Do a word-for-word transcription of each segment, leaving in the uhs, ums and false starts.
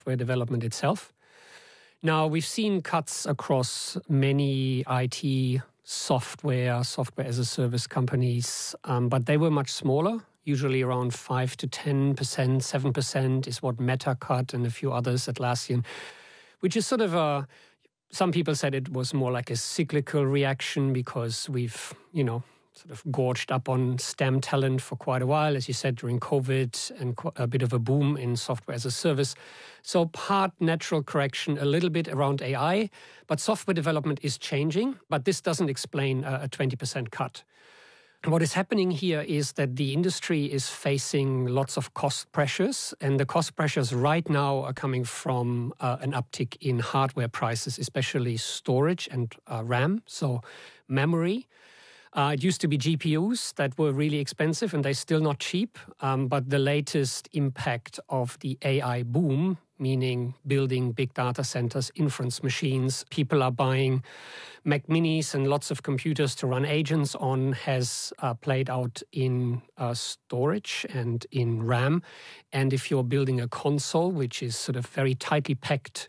software development itself. Now, we've seen cuts across many I T software, software as a service companies, um, but they were much smaller, usually around five to ten percent, seven percent is what Meta cut and a few others Atlassian, which is sort of a, some people said it was more like a cyclical reaction because we've, you know, sort of gorged up on STEM talent for quite a while, as you said, during COVID, and a bit of a boom in software as a service. So part natural correction, a little bit around A I, but software development is changing, but this doesn't explain a twenty percent cut. What is happening here is that the industry is facing lots of cost pressures, and the cost pressures right now are coming from uh, an uptick in hardware prices, especially storage and uh, RAM, so memory. Uh, it used to be G P Us that were really expensive, and they're still not cheap. Um, but the latest impact of the A I boom, meaning building big data centers, inference machines, people are buying Mac Minis and lots of computers to run agents on, has uh, played out in uh, storage and in RAM. And if you're building a console, which is sort of very tightly packed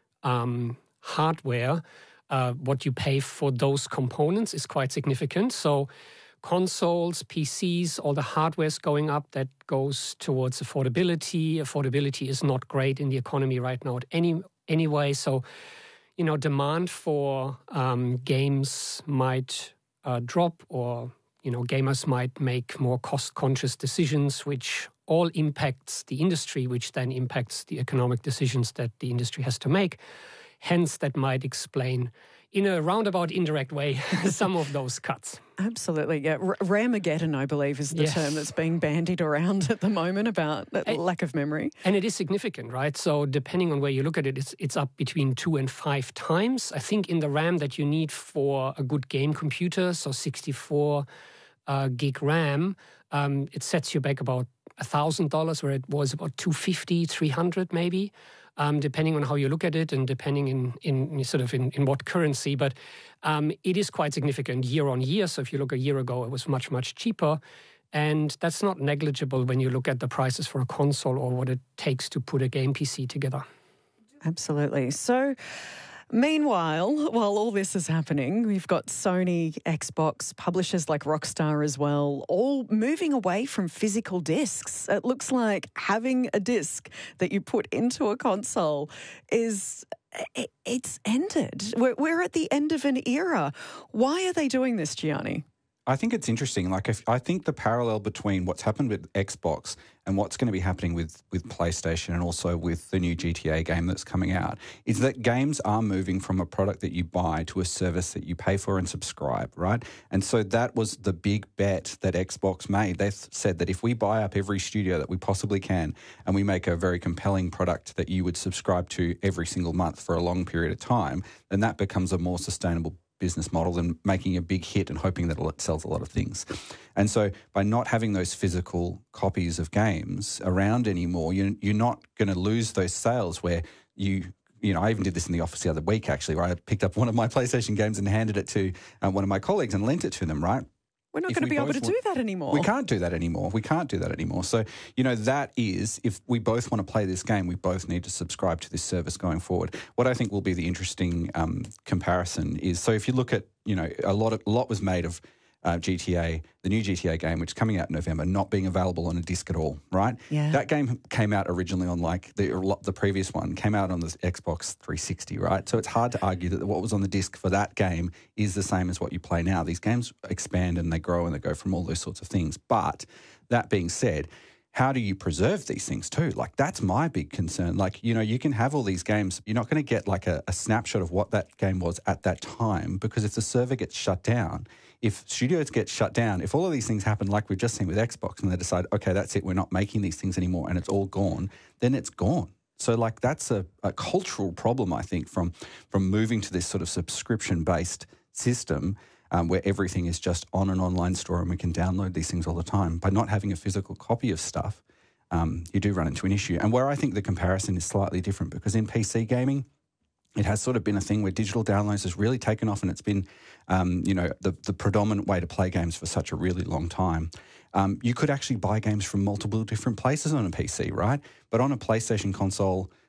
um, hardware, Uh, what you pay for those components is quite significant. So consoles, P Cs, all the hardware is going up. That goes towards affordability. Affordability is not great in the economy right now any, anyway. So, you know, demand for um, games might uh, drop, or, you know, gamers might make more cost-conscious decisions, which all impacts the industry, which then impacts the economic decisions that the industry has to make. Hence, that might explain, in a roundabout, indirect way, some of those cuts. Absolutely, yeah. R- Ramageddon, I believe, is the yes. term that's being bandied around at the moment about that and, lack of memory. And it is significant, right? So depending on where you look at it, it's, it's up between two and five times. I think in the RAM that you need for a good game computer, so sixty-four uh, gig RAM, um, it sets you back about one thousand dollars, where it was about two hundred fifty dollars, three hundred dollars maybe. Um, depending on how you look at it and depending in, in sort of in, in what currency. But um, it is quite significant year on year. So if you look a year ago, it was much, much cheaper. And that's not negligible when you look at the prices for a console or what it takes to put a game P C together. Absolutely. So meanwhile, while all this is happening, we've got Sony, Xbox, publishers like Rockstar as well, all moving away from physical discs. It looks like having a disc that you put into a console is, it's ended. We're, we're at the end of an era. Why are they doing this, Gianni? I think it's interesting. Like, if, I think the parallel between what's happened with Xbox and what's going to be happening with, with PlayStation and also with the new G T A game that's coming out is that games are moving from a product that you buy to a service that you pay for and subscribe, right? And so that was the big bet that Xbox made. They said that if we buy up every studio that we possibly can and we make a very compelling product that you would subscribe to every single month for a long period of time, then that becomes a more sustainable business model than making a big hit and hoping that it sells a lot of things. And so by not having those physical copies of games around anymore, you're, you're not going to lose those sales where you, you know, I even did this in the office the other week, actually, where I picked up one of my PlayStation games and handed it to uh, one of my colleagues and lent it to them, right? We're not going to be able to do that anymore. We can't do that anymore. We can't do that anymore. So, you know, that is, if we both want to play this game, we both need to subscribe to this service going forward. What I think will be the interesting um, comparison is, so if you look at, you know, a lot of, a lot was made of uh, G T A, the new G T A game, which is coming out in November, not being available on a disc at all, right? Yeah. That game came out originally on like the the previous one came out on the Xbox three sixty, right? So it's hard to argue that what was on the disc for that game is the same as what you play now. These games expand and they grow and they go from all those sorts of things. But that being said, how do you preserve these things too? Like, that's my big concern. Like, you know, you can have all these games. You're not going to get like a, a snapshot of what that game was at that time, because if the server gets shut down, if studios get shut down, if all of these things happen like we've just seen with Xbox and they decide, okay, that's it, we're not making these things anymore and it's all gone, then it's gone. So like that's a, a cultural problem, I think, from, from moving to this sort of subscription-based system um, where everything is just on an online store and we can download these things all the time. By not having a physical copy of stuff, um, you do run into an issue. And where I think the comparison is slightly different, because in P C gaming, it has sort of been a thing where digital downloads has really taken off, and it's been, um, you know, the, the predominant way to play games for such a really long time. Um, you could actually buy games from multiple different places on a P C, right? But on a PlayStation console,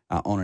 uh, on